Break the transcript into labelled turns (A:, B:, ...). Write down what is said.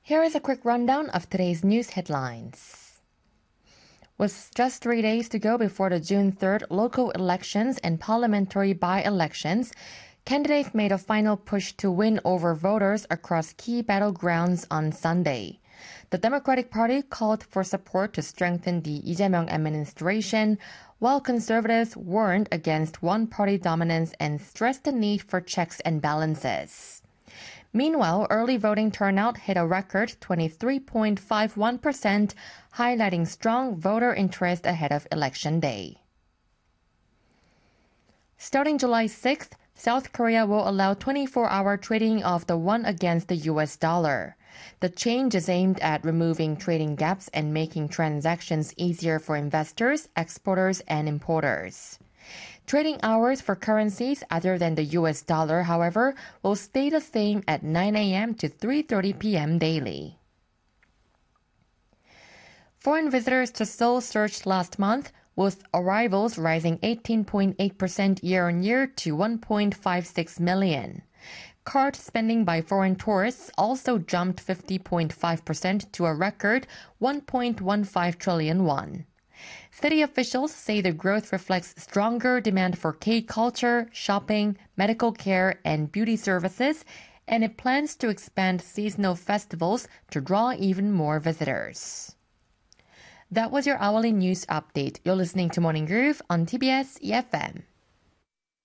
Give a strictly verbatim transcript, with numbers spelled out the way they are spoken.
A: Here is a quick rundown of today's news headlines. With just three days to go before the June third local elections and parliamentary by-elections, candidates made a final push to win over voters across key battlegrounds on Sunday. The Democratic Party called for support to strengthen the Lee Jae-myung administration, while conservatives warned against one-party dominance and stressed the need for checks and balances. Meanwhile, early voting turnout hit a record twenty-three point five one percent, highlighting strong voter interest ahead of Election Day. Starting July sixth, South Korea will allow twenty-four hour trading of the won against the U S dollar. The change is aimed at removing trading gaps and making transactions easier for investors, exporters, and importers. Trading hours for currencies other than the U S dollar, however, will stay the same at nine a.m. to three thirty p.m. daily. Foreign visitors to Seoul surged last month, with arrivals rising eighteen point eight percent year-on-year to one point five six million. Card spending by foreign tourists also jumped fifty point five percent to a record one point one five trillion won. City officials say the growth reflects stronger demand for K-culture, shopping, medical care, and beauty services, and it plans to expand seasonal festivals to draw even more visitors. That was your hourly news update. You're listening to Morning Groove on T B S E F M.